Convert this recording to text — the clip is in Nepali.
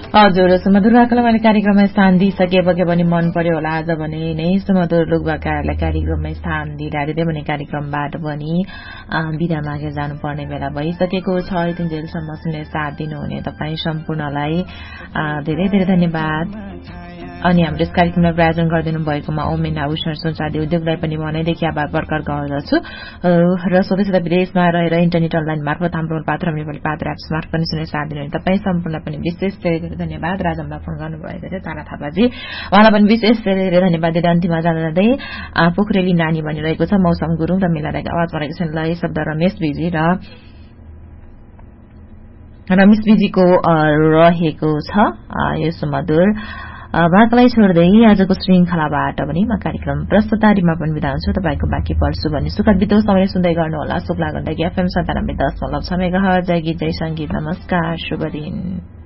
हजुर सुमधुर वार्तालाई मैले कार्यक्रममा स्थान दिइसकेपछि पनि मन पर्यो होला आज भने नै सुमधुर लोकवार्ताहरूलाई कार्यक्रममा स्थान दिइरहेको भने कार्यक्रमबाट पनि बिदा मागेर जानुपर्ने बेला भइसकेको छ। यतिन्जेलसम्म सुनेर साथ दिनुहुने तपाईँ सम्पूर्णलाई धेरै धेरै धन्यवाद। अनि हाम्रो यस कार्यक्रमलाई प्रायोजन गरिदिनु भएकोमा ओमेन आभूषण सुनचाँदी उद्योगलाई पनि मनैदेखि आभार प्रकट गर्दछु र स्वदेशका विदेशमा रहेर इन्टरनेट अनलाइन मार्फत हाम्रो पात्र नेपाली पात्र एप्स मार्फत पनि सुनेर साथ दिनुहुने तपाईँ सम्पूर्णलाई पनि विशेष धेरै धन्यवाद। राजमलाई फोन गर्नुभएको थियो तारा थापाजी, उहाँलाई पनि विशेष धेरै धन्यवाद दिँदै अन्तिममा जाँदै पोखरेली नानी भनिरहेको छ मौसम गुरुङ र मिलारहेको आवाज परेको छ लय शब्द रमेश बिजीको रहेको छ। यो सुमधुर वार्तालाई छोड्दै आजको श्रृंखलाबाट पनि म कार्यक्रम प्रस्तुता रिमा पनि बिदा हुन्छु। तपाईँको बाँकी पर्छु भन्ने सुखद बितोस् समय सुन्दै गर्नुहोला। Shukla Gandaki FM 97.6 megahertz. जय गीत जय संगीत। नमस्कार, शुभ दिन।